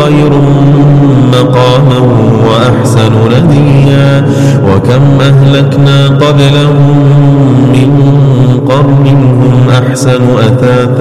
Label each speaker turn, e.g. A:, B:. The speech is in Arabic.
A: خير مقاما وأحسن نديا وكم أهلكنا قبلهم من قرن هم أحسن أثاثا